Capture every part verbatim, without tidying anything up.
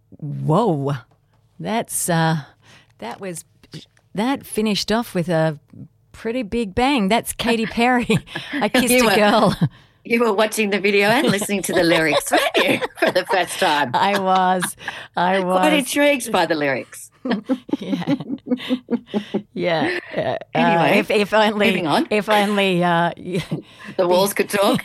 Whoa, that's uh, that was that finished off with a pretty big bang. That's Katy Perry. I kissed You a were- girl. You were watching the video and listening to the lyrics, weren't you, for the first time? I was. I was. Quite intrigued by the lyrics. Yeah. Yeah. Uh, Anyway, uh, if, if only, moving on. if only, uh, The walls could talk.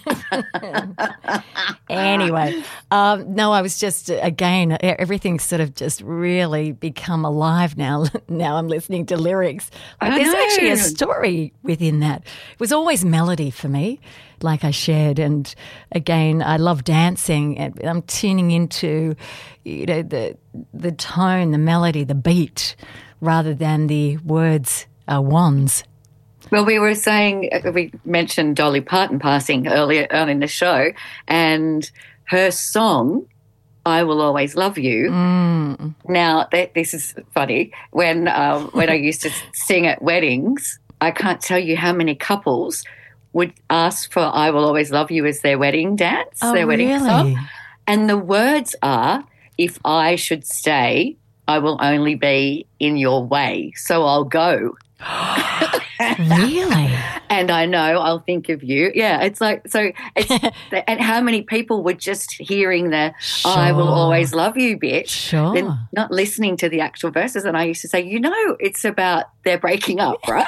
anyway, um, no, I was just, again, e- everything's sort of just really become alive now. Now I'm listening to lyrics. Like, I there's actually a know. story within that. It was always melody for me, like I shared. And again, I love dancing, and I'm tuning into, you know, the the tone, the melody, the beat, rather than the words are wands. Well, we were saying, we mentioned Dolly Parton passing earlier on in the show, and her song, I Will Always Love You. Mm. Now, that, this is funny. When, um, when I used to sing at weddings, I can't tell you how many couples would ask for I Will Always Love You as their wedding dance, Oh, their wedding really? song. And the words are, if I should stay, I will only be in your way, so I'll go. Really? And I know I'll think of you. Yeah, it's like, so, it's, and how many people were just hearing the I will Sure. always love you bit, Sure. then not listening to the actual verses. And I used to say, you know, it's about they're breaking up, right?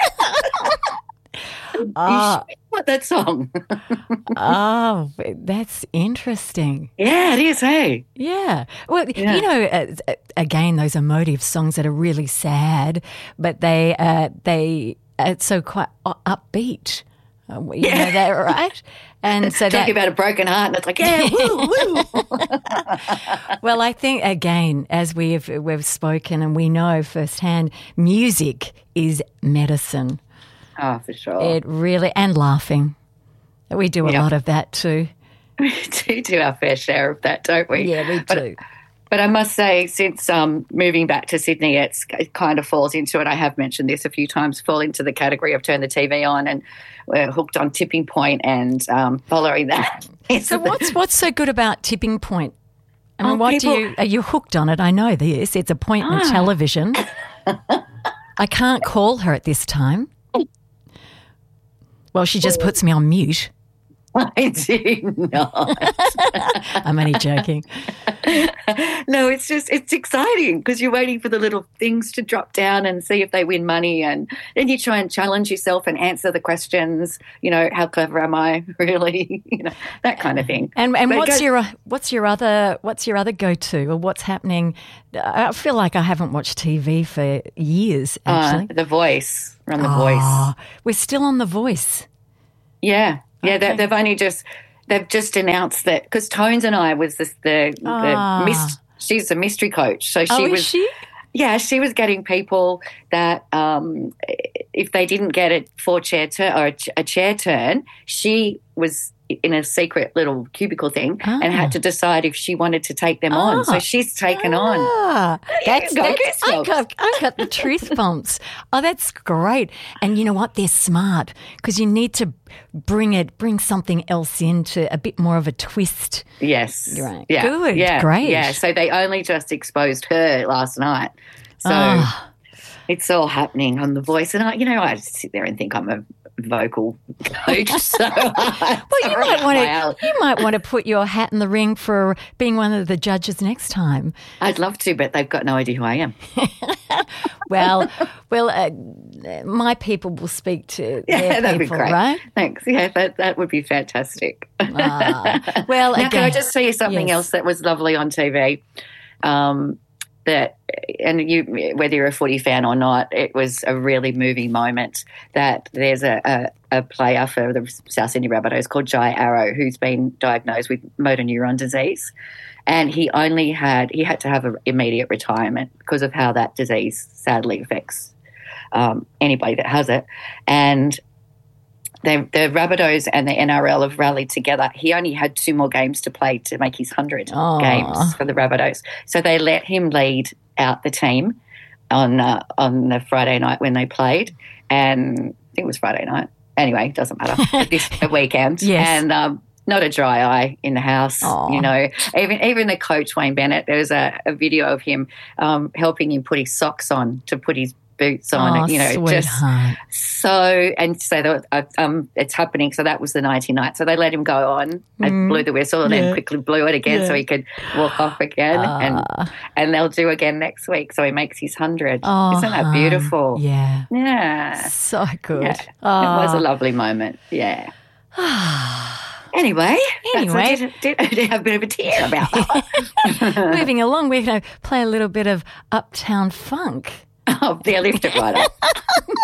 Ah. You should want that song. Oh, that's interesting. Yeah, it is, hey. Yeah. Well, Yeah. you know, uh, again, those emotive songs that are really sad, but they uh, they are so quite u- upbeat. Uh, you Yeah. know that, right? And so that, Talking about a broken heart, and it's like, yeah, woo, woo. well, I think again, as we've we've spoken and we know firsthand, music is medicine. Oh, for sure. It really, and laughing. We do a Yeah. lot of that too. We do do our fair share of that, don't we? Yeah, we But- do. But I must say, since um, moving back to Sydney, it's, it kind of falls into it. I have mentioned this a few times, fall into the category of turn the T V on, and we're hooked on Tipping Point and um, following that. So what's what's so good about Tipping Point? I mean, Oh, what people- do you are you hooked on it? I know this. It's appointment Ah. television. I can't call her at this time. Well, she just puts me on mute. I do not. I'm only joking. No, it's just, it's exciting because you're waiting for the little things to drop down and see if they win money. And then you try and challenge yourself and answer the questions, you know, how clever am I really? You know, that kind of thing. And and But it what's goes- your what's your other what's your other go to, or what's happening? I feel like I haven't watched T V for years. Actually, Uh, the Voice, run The Oh, Voice. we're still on The Voice. Yeah, yeah. Okay. They, they've only just they've just announced that because Tones and I was this, the Ah. the mist, she's a mystery coach, so she oh, was is she? yeah she was getting people that um, if they didn't get a four chair turn or a, ch- a chair turn, she was in a secret little cubicle thing and Ah. had to decide if she wanted to take them on. So Ah. she's taken on. Ah, that's, go, that's Goose I Bumps. got, I got the truth bumps. Oh, that's great. And you know what? They're smart because you need to bring it, bring something else into a bit more of a twist. Yes, Right. Yeah. Good. Yeah. Great. Yeah. So they only just exposed her last night. So. Ah. It's all happening on The Voice. And, I, you know, I just sit there and think I'm a vocal coach. So Well, you might want to. You might want to put your hat in the ring for being one of the judges next time. I'd love to, but they've got no idea who I am. Well, well, uh, my people will speak to Yeah, their that'd be people, great. right? Thanks. Yeah, that, that would be fantastic. Ah. Well, Now, again, can I just tell you something yes. else that was lovely on T V? Um, that, and you, whether you're a footy fan or not, it was a really moving moment that there's a, a, a player for the South Sydney Rabbitohs called Jai Arrow who's been diagnosed with motor neuron disease. And he only had, he had to have an immediate retirement because of how that disease sadly affects um, anybody that has it. And the, the Rabbitohs and the N R L have rallied together. He only had two more games to play to make his one hundred Aw. games for the Rabbitohs. So they let him lead out the team on uh, on the Friday night when they played. And I think it was Friday night. Anyway, it doesn't matter. This weekend. Yes. And um, not a dry eye in the house. Aw. You know, even even the coach Wayne Bennett. There was a, a video of him um, helping him put his socks on to put his boots on. Oh, you know, sweetheart. just so and so that, uh, um, it's happening. So that was the ninety night. So they let him go on and Mm. blew the whistle and Yeah. then quickly blew it again Yeah. so he could walk off again. Ah. And and they'll do again next week. So he makes his hundred. Oh, Isn't that hon. beautiful? Yeah. Yeah. So good. Yeah. Oh. It was a lovely moment. Yeah. Anyway, Anyway. that's, I did, did, did have a bit of a tear about that. Moving along, we're going to play a little bit of Uptown Funk. Oh, yeah, lift it right up.